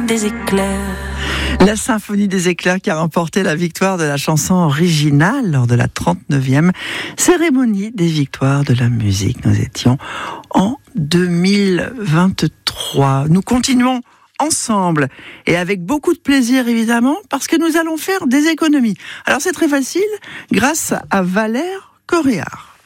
des éclairs. La symphonie des éclairs qui a remporté la victoire de la chanson originale lors de la 39e cérémonie des victoires de la musique. Nous étions en 2023. Nous continuons ensemble et avec beaucoup de plaisir évidemment parce que nous allons faire des économies. Alors c'est très facile grâce à Valère Coréard.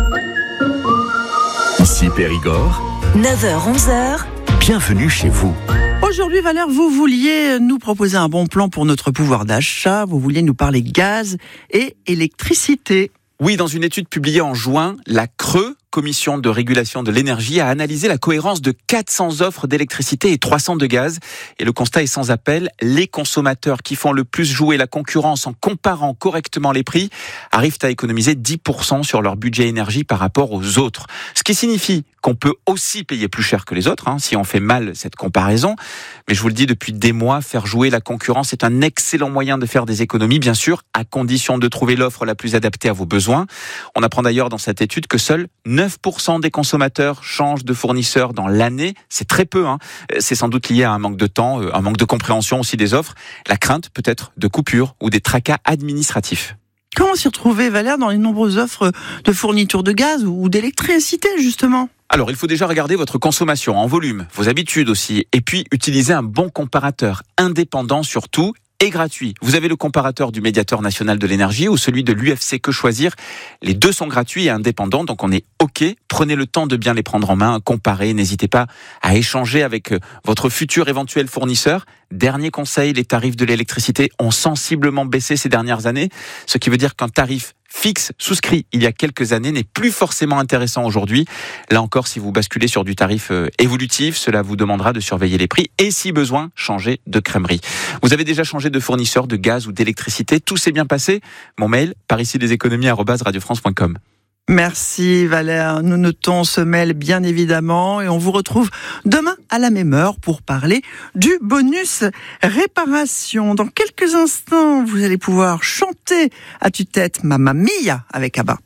Ici Périgord, 9h-11h, bienvenue chez vous. Aujourd'hui, Valère, vous vouliez nous proposer un bon plan pour notre pouvoir d'achat. Vous vouliez nous parler gaz et électricité. Oui, dans une étude publiée en juin, la CRE, Commission de régulation de l'énergie, a analysé la cohérence de 400 offres d'électricité et 300 de gaz. Et le constat est sans appel. Les consommateurs qui font le plus jouer la concurrence en comparant correctement les prix arrivent à économiser 10% sur leur budget énergie par rapport aux autres. Ce qui signifie qu'on peut aussi payer plus cher que les autres, si on fait mal cette comparaison. Mais je vous le dis depuis des mois, faire jouer la concurrence est un excellent moyen de faire des économies, bien sûr, à condition de trouver l'offre la plus adaptée à vos besoins. On apprend d'ailleurs dans cette étude que seuls 9% des consommateurs changent de fournisseur dans l'année. C'est très peu. C'est sans doute lié à un manque de temps, un manque de compréhension aussi des offres, la crainte peut-être de coupures ou des tracas administratifs. Comment s'y retrouver, Valère, dans les nombreuses offres de fourniture de gaz ou d'électricité, justement ? Alors, il faut déjà regarder votre consommation en volume, vos habitudes aussi, et puis utiliser un bon comparateur, indépendant surtout, et gratuit. Vous avez le comparateur du Médiateur national de l'énergie ou celui de l'UFC Que Choisir. Les deux sont gratuits et indépendants, donc on est OK. Prenez le temps de bien les prendre en main, comparer. N'hésitez pas à échanger avec votre futur éventuel fournisseur. Dernier conseil, les tarifs de l'électricité ont sensiblement baissé ces dernières années, ce qui veut dire qu'un tarif fixe souscrit il y a quelques années n'est plus forcément intéressant aujourd'hui. Là encore, si vous basculez sur du tarif évolutif, cela vous demandera de surveiller les prix et si besoin, changer de crèmerie. Vous avez déjà changé de fournisseur de gaz ou d'électricité, tout s'est bien passé. Mon mail, paricideséconomies@radiofrance.com. Merci Valère, nous notons ce mail bien évidemment et on vous retrouve demain à la même heure pour parler du bonus réparation. Dans quelques instants, vous allez pouvoir chanter à tue-tête Mamma Mia avec ABBA.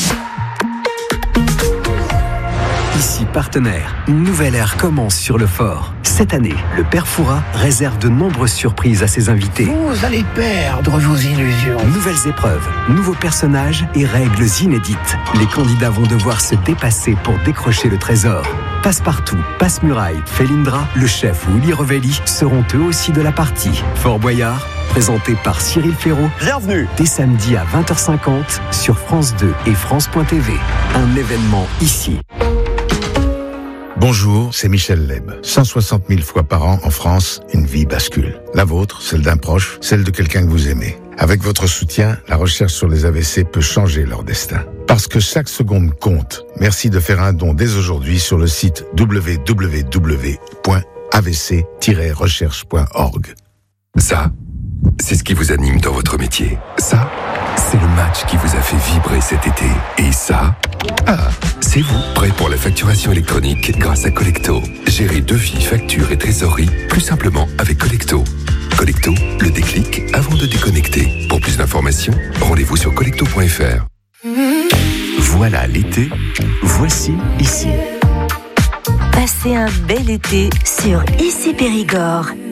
Ici Partenaire, une nouvelle ère commence sur le fort. Cette année, le Père Fouras réserve de nombreuses surprises à ses invités. Vous allez perdre vos illusions. Nouvelles épreuves, nouveaux personnages et règles inédites. Les candidats vont devoir se dépasser pour décrocher le trésor. Passe-Partout, Passe-Muraille, Felindra, le chef ou Willy Revelli seront eux aussi de la partie. Fort Boyard, présenté par Cyril Ferraud. Bienvenue. Dès samedi à 20h50 sur France 2 et France.tv. Un événement ici. Bonjour, c'est Michel Leb. 160 000 fois par an en France, une vie bascule. La vôtre, celle d'un proche, celle de quelqu'un que vous aimez. Avec votre soutien, la recherche sur les AVC peut changer leur destin. Parce que chaque seconde compte, merci de faire un don dès aujourd'hui sur le site www.avc-recherche.org. Ça, c'est ce qui vous anime dans votre métier. Ça, c'est le match qui vous a fait vibrer cet été. Et ça, c'est vous, prêt pour la facturation électronique grâce à Collecto. Gérez devis, factures et trésorerie plus simplement avec Collecto. Collecto, le déclic avant de déconnecter. Pour plus d'informations, rendez-vous sur collecto.fr. Voilà l'été, voici ici. passez un bel été sur Ici Périgord.